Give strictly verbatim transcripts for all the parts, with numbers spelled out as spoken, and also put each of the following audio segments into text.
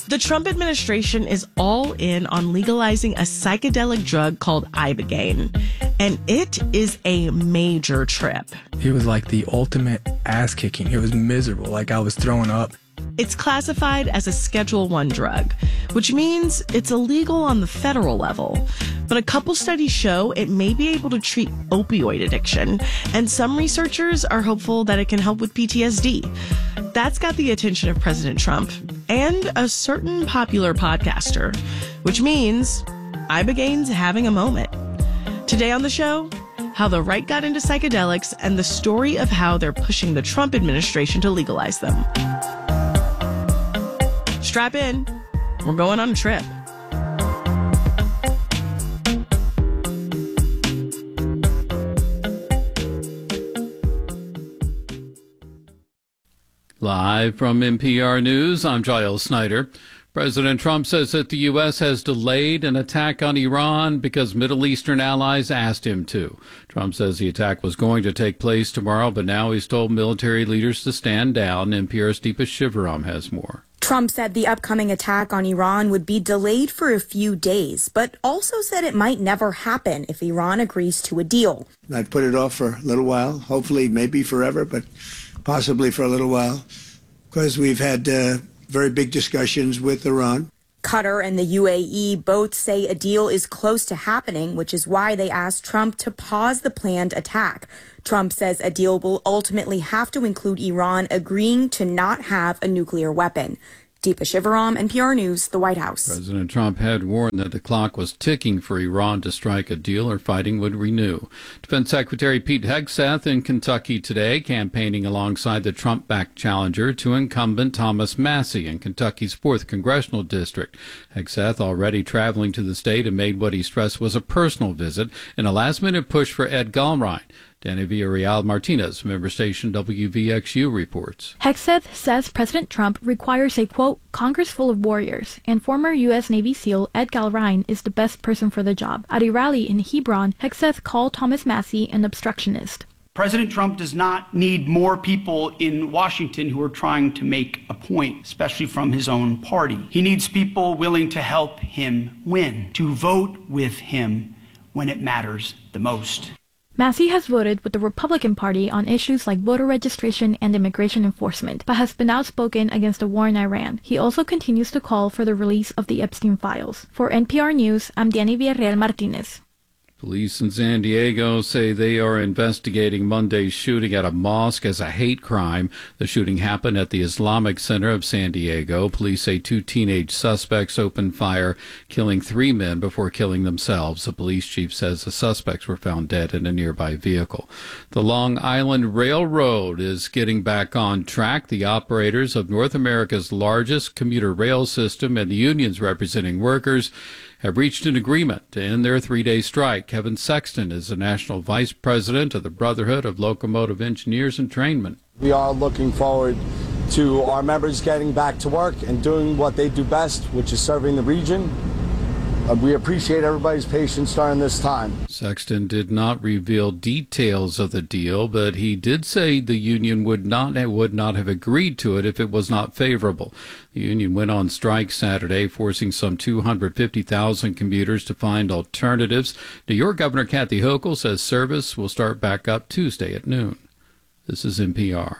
The Trump administration is all in on legalizing a psychedelic drug called Ibogaine, and it is a major trip. It was like the ultimate ass kicking. It was miserable, like I was throwing up. It's classified as a Schedule One drug, which means it's illegal on the federal level. But a couple studies show it may be able to treat opioid addiction, and some researchers are hopeful that it can help with P T S D. That's got the attention of President Trump and a certain popular podcaster, which means Ibogaine's having a moment. Today on the show, how the right got into psychedelics and the story of how they're pushing the Trump administration to legalize them. Strap in. We're going on a trip. Live from N P R News, I'm Giles Snyder. President Trump says that the U S has delayed an attack on Iran because Middle Eastern allies asked him to. Trump says the attack was going to take place tomorrow, but now he's told military leaders to stand down. N P R's Deepa Shivaram has more. Trump said the upcoming attack on Iran would be delayed for a few days, but also said it might never happen if Iran agrees to a deal. I'd put it off for a little while, hopefully maybe forever, but possibly for a little while, because we've had uh, very big discussions with Iran. Qatar and the U A E both say a deal is close to happening, which is why they asked Trump to pause the planned attack. Trump says a deal will ultimately have to include Iran agreeing to not have a nuclear weapon. Deepa Shivaram, N P R News, the White House. President Trump had warned that the clock was ticking for Iran to strike a deal or fighting would renew. Defense Secretary Pete Hegseth in Kentucky today, campaigning alongside the Trump-backed challenger to incumbent Thomas Massie in Kentucky's fourth Congressional District. Hegseth already traveling to the state and made what he stressed was a personal visit in a last-minute push for Ed Galbraith. Danny Villarreal Martinez, member station W V X U, reports. Hegseth says President Trump requires a, quote, Congress full of warriors, and former U S Navy SEAL Ed Galbraith is the best person for the job. At a rally in Hebron, Hegseth called Thomas Massie an obstructionist. President Trump does not need more people in Washington who are trying to make a point, especially from his own party. He needs people willing to help him win, to vote with him when it matters the most. Massie has voted with the Republican Party on issues like voter registration and immigration enforcement, but has been outspoken against the war in Iran. He also continues to call for the release of the Epstein files. For N P R News, I'm Danny Villarreal Martinez. Police in San Diego say they are investigating Monday's shooting at a mosque as a hate crime. The shooting happened at the Islamic Center of San Diego. Police say two teenage suspects opened fire, killing three men before killing themselves. The police chief says the suspects were found dead in a nearby vehicle. The Long Island Railroad is getting back on track. The operators of North America's largest commuter rail system and the unions representing workers have reached an agreement to end their three-day strike. Kevin Sexton is the national vice president of the Brotherhood of Locomotive Engineers and Trainmen. We are looking forward to our members getting back to work and doing what they do best, which is serving the region. Uh, we appreciate everybody's patience during this time. Sexton did not reveal details of the deal, but he did say the union would not would not have agreed to it if it was not favorable. The union went on strike Saturday, forcing some two hundred fifty thousand commuters to find alternatives. New York Governor Kathy Hochul says service will start back up Tuesday at noon. This is N P R.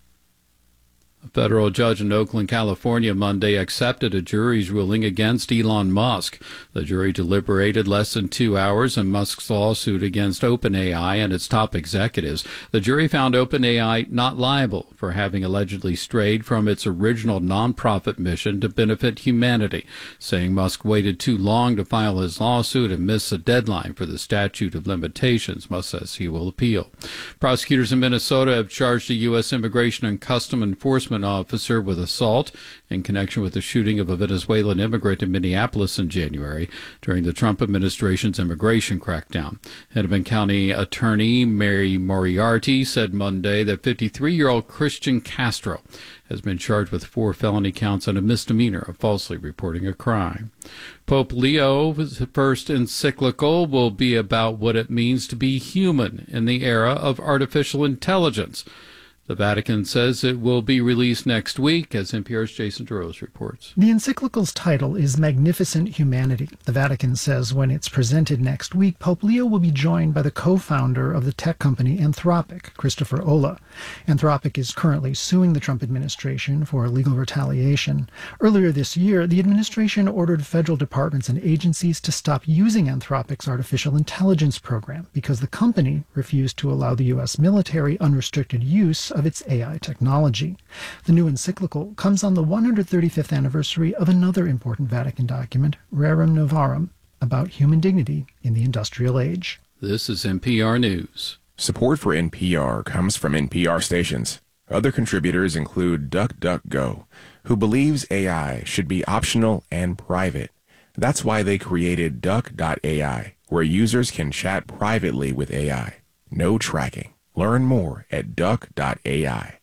A federal judge in Oakland, California, Monday accepted a jury's ruling against Elon Musk. The jury deliberated less than two hours in Musk's lawsuit against OpenAI and its top executives. The jury found OpenAI not liable for having allegedly strayed from its original nonprofit mission to benefit humanity, saying Musk waited too long to file his lawsuit and missed the deadline for the statute of limitations. Musk says he will appeal. Prosecutors in Minnesota have charged a U S Immigration and Customs Enforcement officer with assault in connection with the shooting of a Venezuelan immigrant in Minneapolis in January during the Trump administration's immigration crackdown. Hennepin County Attorney Mary Moriarty said Monday that fifty-three-year-old Christian Castro has been charged with four felony counts and a misdemeanor of falsely reporting a crime. Pope Leo's first encyclical will be about what it means to be human in the era of artificial intelligence. The Vatican says it will be released next week, as N P R's Jason DeRose reports. The encyclical's title is Magnificent Humanity. The Vatican says when it's presented next week, Pope Leo will be joined by the co-founder of the tech company Anthropic, Christopher Olah. Anthropic is currently suing the Trump administration for legal retaliation. Earlier this year, the administration ordered federal departments and agencies to stop using Anthropic's artificial intelligence program because the company refused to allow the U S military unrestricted use of its A I technology. The new encyclical comes on the one hundred thirty-fifth anniversary of another important Vatican document, Rerum Novarum, about human dignity in the industrial age. This is N P R News. Support for N P R comes from N P R stations. Other contributors include DuckDuckGo, who believes A I should be optional and private. That's why they created Duck dot A I, where users can chat privately with A I. No tracking. Learn more at Duck dot A I.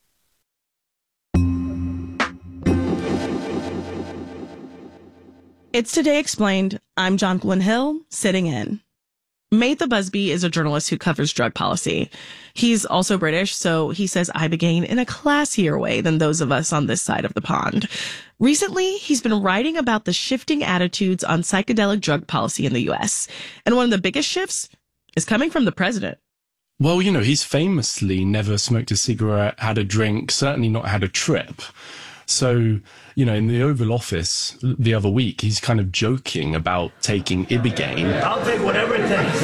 It's Today Explained. I'm Jonquilyn Hill, sitting in. Maytha Busby is a journalist who covers drug policy. He's also British, so he says ibogaine in a classier way than those of us on this side of the pond. Recently, he's been writing about the shifting attitudes on psychedelic drug policy in the U S. And one of the biggest shifts is coming from the president. Well, you know, he's famously never smoked a cigarette, had a drink, certainly not had a trip. So, you know, in the Oval Office the other week, he's kind of joking about taking ibogaine. I'll take whatever it takes.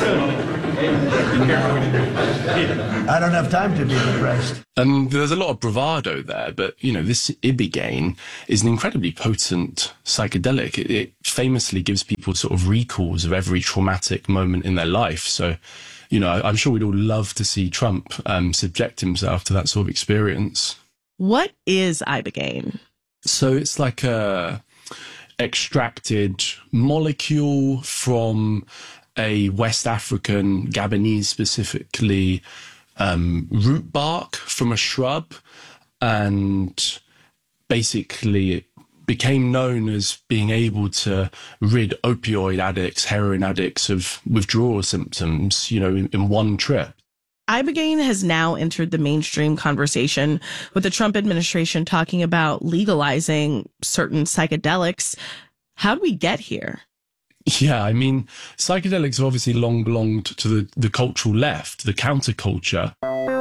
I don't have time to be depressed. And there's a lot of bravado there, but, you know, this ibogaine is an incredibly potent psychedelic. It, it famously gives people sort of recalls of every traumatic moment in their life. So, you know, I'm sure we'd all love to see Trump um, subject himself to that sort of experience. What is ibogaine? So it's like a extracted molecule from a West African, Gabonese specifically, um, root bark from a shrub, and basically it became known as being able to rid opioid addicts, heroin addicts of withdrawal symptoms, you know, in, in one trip. Ibogaine has now entered the mainstream conversation, with the Trump administration talking about legalizing certain psychedelics. How did we get here? Yeah, I mean, psychedelics have obviously long belonged to the, the cultural left, the counterculture.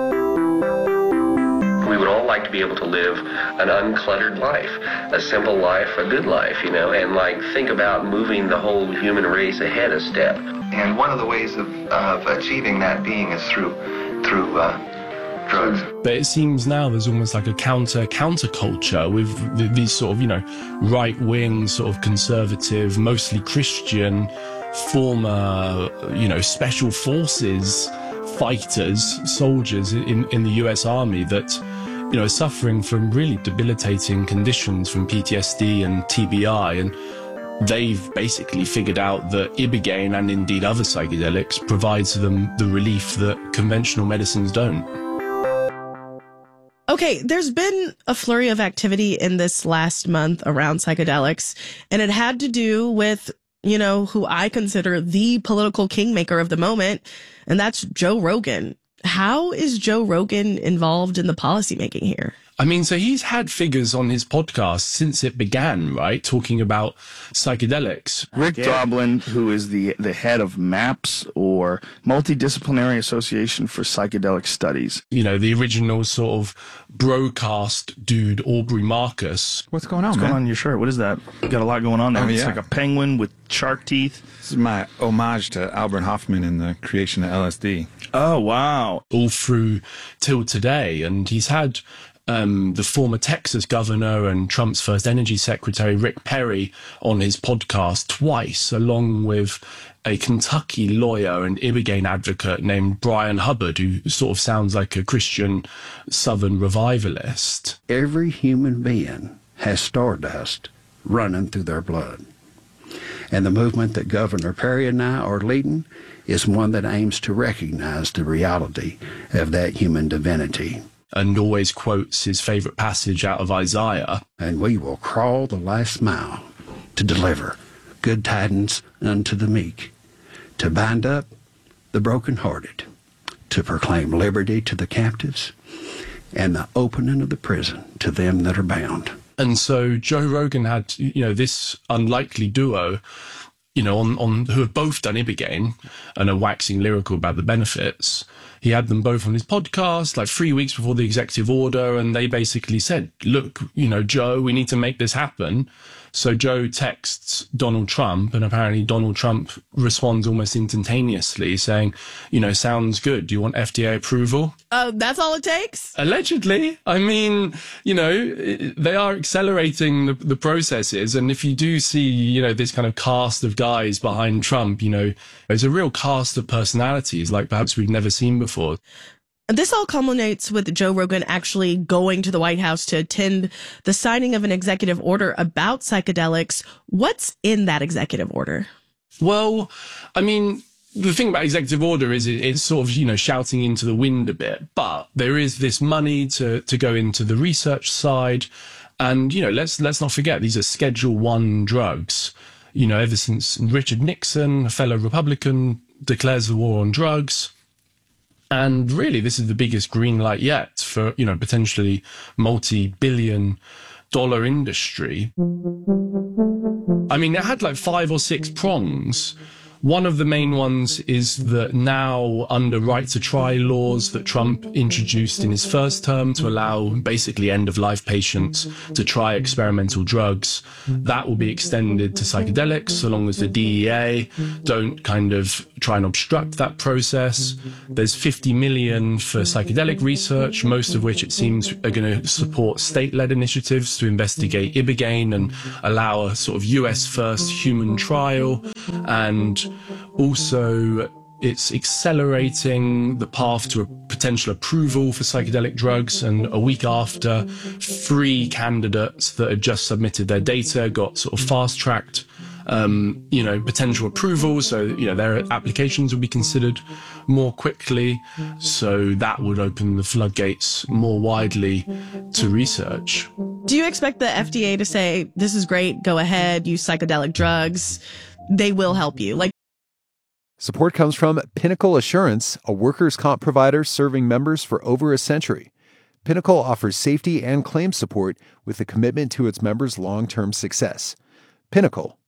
We would all like to be able to live an uncluttered life, a simple life, a good life, you know, and like think about moving the whole human race ahead a step. And one of the ways of, of achieving that being is through through uh, drugs. But it seems now there's almost like a counter counterculture with the, these sort of, you know, right-wing, sort of conservative, mostly Christian, former, you know, special forces fighters, soldiers in, in the U S Army that, you know, are suffering from really debilitating conditions from P T S D and T B I, and they've basically figured out that ibogaine and indeed other psychedelics provides them the relief that conventional medicines don't. Okay, there's been a flurry of activity in this last month around psychedelics, and it had to do with, you know, who I consider the political kingmaker of the moment, and that's Joe Rogan. How is Joe Rogan involved in the policymaking here? I mean, so he's had figures on his podcast since it began, right? Talking about psychedelics. Rick yeah. Doblin, who is the, the head of MAPS, or Multidisciplinary Association for Psychedelic Studies. You know, the original sort of broadcast dude, Aubrey Marcus. What's going on, What's man? going on in your shirt? What is that? You got a lot going on there. Oh, It's yeah. like a penguin with shark teeth. This is my homage to Albert Hoffman in the creation of L S D. Oh, wow. All through till today. And he's had Um, the former Texas governor and Trump's first energy secretary, Rick Perry, on his podcast twice, along with a Kentucky lawyer and ibogaine advocate named Brian Hubbard, who sort of sounds like a Christian Southern revivalist. Every human being has stardust running through their blood. And the movement that Governor Perry and I are leading is one that aims to recognize the reality of that human divinity. And always quotes his favorite passage out of Isaiah. And we will crawl the last mile to deliver good tidings unto the meek, to bind up the brokenhearted, to proclaim liberty to the captives, and the opening of the prison to them that are bound. And so Joe Rogan had, you know, this unlikely duo, you know, on, on who have both done Ibogaine and are waxing lyrical about the benefits. He had them both on his podcast, like three weeks before the executive order, and they basically said, look, you know, Joe, we need to make this happen. So Joe texts Donald Trump, and apparently Donald Trump responds almost instantaneously saying, you know, sounds good. Do you want F D A approval? Uh, that's all it takes? Allegedly. I mean, you know, they are accelerating the, the processes. And if you do see, you know, this kind of cast of guys behind Trump, you know, there's a real cast of personalities like perhaps we've never seen before. This all culminates with Joe Rogan actually going to the White House to attend the signing of an executive order about psychedelics. What's in that executive order? Well, I mean, the thing about executive order is it, it's sort of, you know, shouting into the wind a bit, but there is this money to, to go into the research side. And, you know, let's, let's not forget, these are Schedule One drugs. You know, ever since Richard Nixon, a fellow Republican, declares the war on drugs. And really, this is the biggest green light yet for, you know, potentially multi-billion dollar industry. I mean, it had like five or six prongs. One of the main ones is that now under right to try laws that Trump introduced in his first term to allow basically end-of-life patients to try experimental drugs, that will be extended to psychedelics so long as the D E A don't kind of try and obstruct that process. There's fifty million for psychedelic research, most of which it seems are going to support state-led initiatives to investigate Ibogaine and allow a sort of U S first human trial. And also, it's accelerating the path to a potential approval for psychedelic drugs. And a week after, three candidates that had just submitted their data got sort of fast-tracked, um, you know, potential approval. So, you know, their applications would be considered more quickly. So that would open the floodgates more widely to research. Do you expect the F D A to say, this is great, go ahead, use psychedelic drugs? They will help you. Like, support comes from Pinnacle Assurance, a workers' comp provider serving members for over a century. Pinnacle offers safety and claim support with a commitment to its members' long-term success. Pinnacle,